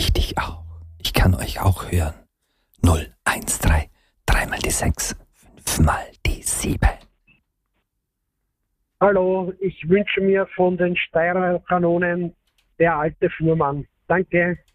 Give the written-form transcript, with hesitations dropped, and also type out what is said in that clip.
Ich dich auch. Ich kann euch auch hören. 013, 3 mal die 6, 5 mal die 7. Hallo, ich wünsche mir von den Steirer Kanonen Der alte Fuhrmann. Danke.